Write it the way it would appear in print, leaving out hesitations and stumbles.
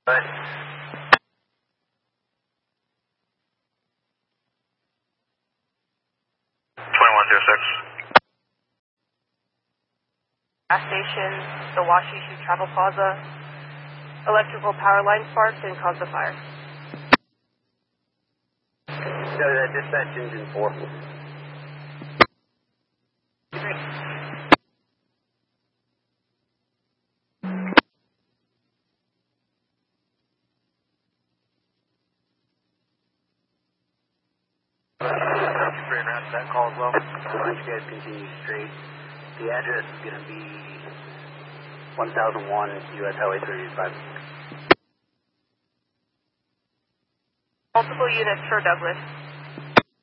Right. 2106. Gas station, the Washishi Travel Plaza. Electrical power line sparked and caused a fire. So dispatch engine 4. Straight around that call as well. Why don't you guys continue straight? The address is going to be 1001 US Highway 35. Multiple units for Douglas.